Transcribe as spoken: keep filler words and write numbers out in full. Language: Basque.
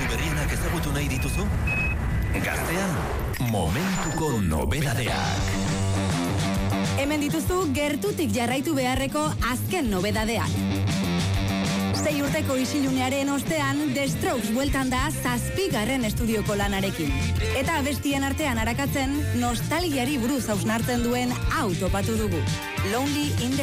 liburu berrienak ezagutu nahi dituzu? Gaztea, momentuko nobedadeak. Hemen dituzu gertutik jarraitu beharreko azken nobedadeak. Sei urteko isilunearen ostean, The Strokes bueltan da zazpigarren estudioko lanarekin. Eta abestien artean arakatzen, nostalgiari buruz hausnartzen duen hau topatu dugu. Lonely in the